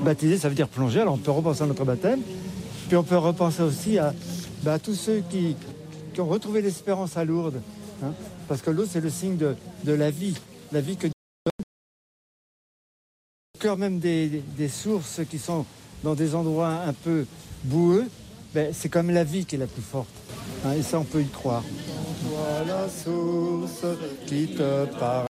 Baptiser, ça veut dire plonger. Alors on peut repenser à notre baptême. Puis on peut repenser aussi à tous ceux qui ont retrouvé l'espérance à Lourdes. Hein, parce que l'eau, c'est le signe de la vie que Dieu donne. Au cœur même des sources qui sont dans des endroits un peu boueux, c'est comme la vie qui est la plus forte. Hein, et ça, on peut y croire. Toi la source qui te parle.